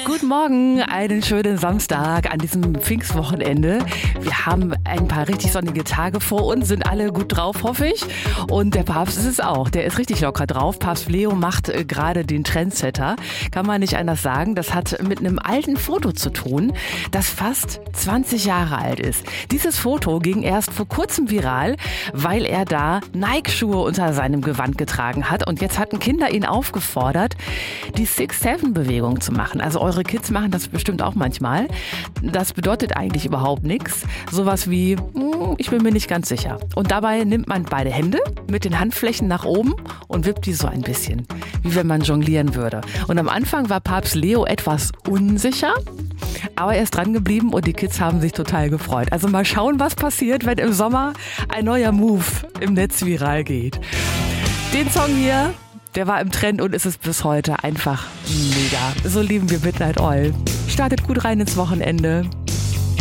Guten Morgen, einen schönen Samstag an diesem Pfingstwochenende. Wir haben ein paar richtig sonnige Tage vor uns, sind alle gut drauf, hoffe ich. Und der Papst ist es auch, der ist richtig locker drauf. Papst Leo macht gerade den Trendsetter, kann man nicht anders sagen. Das hat mit einem alten Foto zu tun, das fast 20 Jahre alt ist. Dieses Foto ging erst vor kurzem viral, weil er da Nike-Schuhe unter seinem Gewand getragen hat. Und jetzt hatten Kinder ihn aufgefordert, die 6-7-Bewegung zu machen. Also eure Kids machen das bestimmt auch manchmal. Das bedeutet eigentlich überhaupt nichts. Sowas wie, ich bin mir nicht ganz sicher. Und dabei nimmt man beide Hände mit den Handflächen nach oben und wippt die so ein bisschen, wie wenn man jonglieren würde. Und am Anfang war Papst Leo etwas unsicher, aber er ist dran geblieben und die Kids haben sich total gefreut. Also mal schauen, was passiert, wenn im Sommer ein neuer Move im Netz viral geht. Den Song hier, der war im Trend und ist es bis heute einfach mega. So lieben wir Midnight Oil. Startet gut rein ins Wochenende.